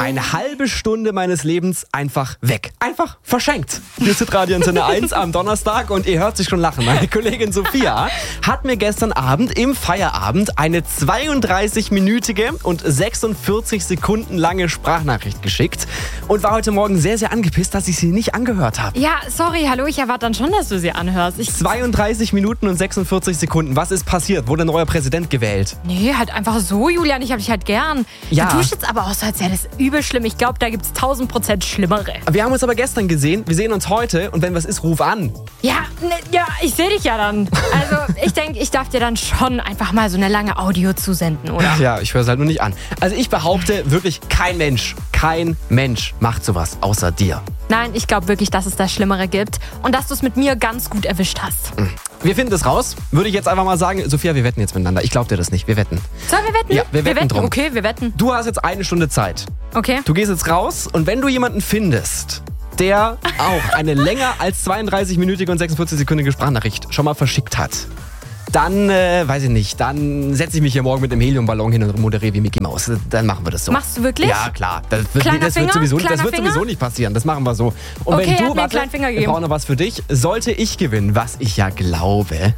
Eine halbe Stunde meines Lebens einfach weg. Einfach verschenkt. Hier ist Radio Antenne 1 am Donnerstag und ihr hört sich schon lachen. Meine Kollegin Sophia hat mir gestern Abend im Feierabend eine 32-minütige und 46 Sekunden lange Sprachnachricht geschickt und war heute Morgen sehr, sehr angepisst, dass ich sie nicht angehört habe. Ja, sorry, hallo, ich erwarte dann schon, dass du sie anhörst. 32 Minuten und 46 Sekunden. Was ist passiert? Wurde ein neuer Präsident gewählt? Nee, halt einfach so, Julian, ich hab dich halt gern. Ja. Du tust jetzt aber auch so, als wäre das übel schlimm. Ich glaube, da gibt's 1000% Schlimmere. Wir haben uns aber gestern gesehen. Wir sehen uns heute und wenn was ist, ruf an. Ja, ich sehe dich ja dann. Also, ich denke, ich darf dir dann schon einfach mal so eine lange Audio zusenden, oder? Ja, ich höre es halt nur nicht an. Also ich behaupte wirklich, kein Mensch macht sowas außer dir. Nein, ich glaube wirklich, dass es das Schlimmere gibt und dass du es mit mir ganz gut erwischt hast. Wir finden das raus. Würde ich jetzt einfach mal sagen, Sophia, wir wetten jetzt miteinander. Ich glaube dir das nicht. Wir wetten. Sollen wir wetten? Ja, wir wetten drum. Okay, wir wetten. Du hast jetzt eine Stunde Zeit. Okay. Du gehst jetzt raus und wenn du jemanden findest, der auch eine länger als 32-minütige und 46-sekündige Sprachnachricht schon mal verschickt hat, dann, weiß ich nicht, dann setze ich mich hier morgen mit einem Heliumballon hin und moderiere wie Mickey Mouse. Dann machen wir das so. Machst du wirklich? Ja, klar. Das Kleiner wird Finger? sowieso nicht passieren. Das machen wir so. Und Okay, wenn er du, hat mir einen kleinen Finger wir gegeben. brauchen noch was für dich. Sollte ich gewinnen, was ich ja glaube,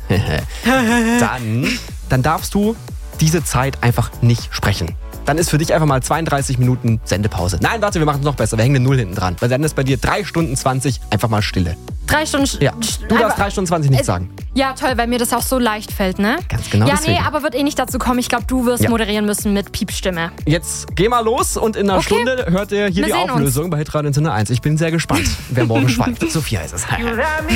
dann darfst du diese Zeit einfach nicht sprechen. Dann ist für dich einfach mal 32 Minuten Sendepause. Nein, warte, wir machen es noch besser. Wir hängen eine 0 hinten dran. Weil dann ist bei dir 3 Stunden 20 einfach mal Stille. 3 Stunden... Ja, du darfst 3 Stunden 20 nichts sagen. Ja, toll, weil mir das auch so leicht fällt, ne? Ganz genau Ja, deswegen. nee, aber wird eh nicht dazu kommen. Ich glaube, du wirst moderieren müssen mit Piepstimme. Jetzt geh mal los und in einer Okay. Stunde hört ihr hier Wir die sehen uns. Auflösung bei Hitradio Antenne 1. Ich bin sehr gespannt, wer morgen schweigt. Sophia ist es.